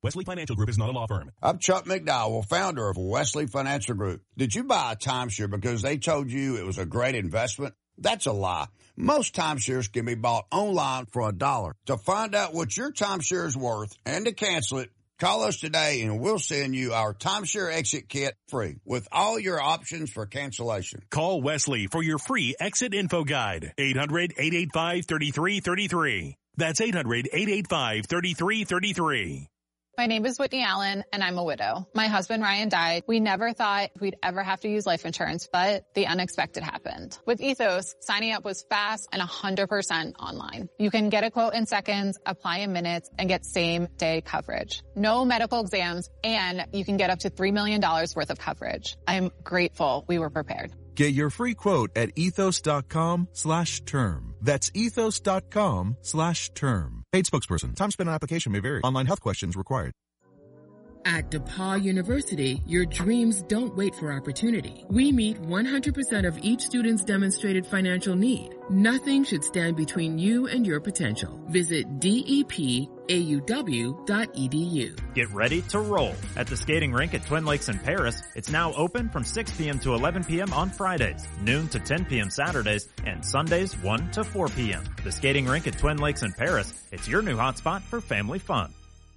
Wesley Financial Group is not a law firm. I'm Chuck McDowell, founder of Wesley Financial Group. Did you buy a timeshare because they told you it was a great investment? That's a lie. Most timeshares can be bought online for $1. To find out what your timeshare is worth and to cancel it, call us today and we'll send you our timeshare exit kit free with all your options for cancellation. Call Wesley for your free exit info guide. 800-885-3333. That's 800-885-3333. My name is Whitney Allen, and I'm a widow. My husband, Ryan, died. We never thought we'd ever have to use life insurance, but the unexpected happened. With Ethos, signing up was fast and 100% online. You can get a quote in seconds, apply in minutes, and get same-day coverage. No medical exams, and you can get up to $3 million worth of coverage. I'm grateful we were prepared. Get your free quote at ethos.com/term. That's ethos.com/term. Paid spokesperson. Time spent on application may vary. Online health questions required. At DePaul University, your dreams don't wait for opportunity. We meet 100% of each student's demonstrated financial need. Nothing should stand between you and your potential. Visit depauw.edu. Get ready to roll. At the skating rink at Twin Lakes in Paris, it's now open from 6 p.m. to 11 p.m. on Fridays, noon to 10 p.m. Saturdays, and Sundays 1 to 4 p.m. The skating rink at Twin Lakes in Paris, it's your new hotspot for family fun.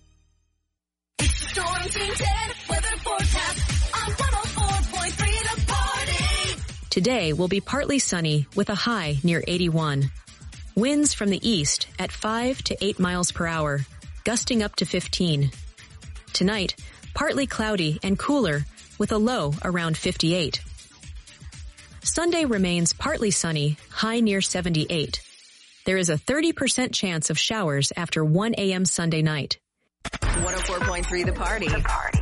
Storm Team 10 weather forecast on 104.3 The Party. Today will be partly sunny with a high near 81. Winds from the east at 5 to 8 miles per hour, gusting up to 15. Tonight, partly cloudy and cooler with a low around 58. Sunday remains partly sunny, high near 78. There is a 30% chance of showers after 1 a.m. Sunday night. 104.3 The Party.